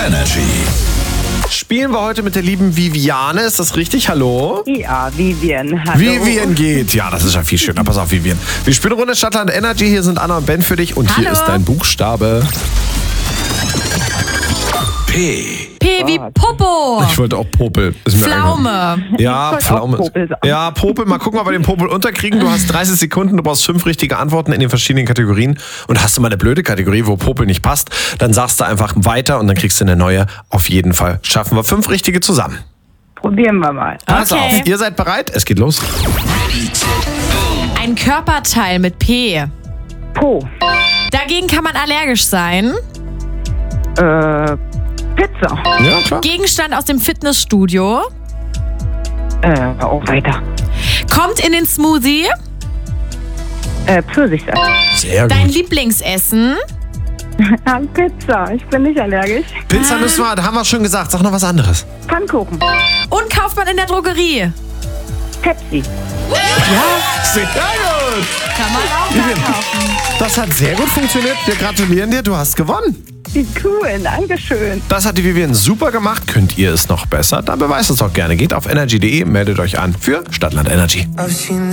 Energy. Spielen wir heute mit der lieben Viviane, ist das richtig? Hallo? Ja, Vivian. Hallo. Vivian geht. Ja, das ist ja viel schöner. Pass auf, Vivian. Wir spielen Runde Stadtland Energy. Hier sind Anna und Ben für dich. Und hier ist dein Buchstabe. P. P wie Popo. Ich wollte auch Popel. Ist mir Pflaume. Ja, wollte Pflaume. auch Popel sagen. Ja, Popel. Mal gucken, ob wir den Popel unterkriegen. Du hast 30 Sekunden. Du brauchst 5 richtige Antworten in den verschiedenen Kategorien. Und hast du mal eine blöde Kategorie, wo Popel nicht passt, dann sagst du einfach weiter und dann kriegst du eine neue. Auf jeden Fall schaffen wir 5 richtige zusammen. Probieren wir mal. Pass Okay. auf. Ihr seid bereit? Es geht los. Ein Körperteil mit P. Po. Dagegen kann man allergisch sein. Pizza. Ja, klar. Gegenstand aus dem Fitnessstudio. Auch weiter. Kommt in den Smoothie. Pfirsichsaft. Sehr Dein gut. Lieblingsessen. Pizza. Ich bin nicht allergisch. Pizza müssen wir, da haben wir schon gesagt. Sag noch was anderes. Pfannkuchen. Und kauft man in der Drogerie. Pepsi. Sehr gut. Kann man auch da kaufen. Das hat sehr gut funktioniert. Wir gratulieren dir. Du hast gewonnen. Wie cool. Dankeschön. Das hat die Vivian super gemacht. Könnt ihr es noch besser? Dann beweist es doch gerne. Geht auf energy.de, meldet euch an für Stadtland Energy. I've seen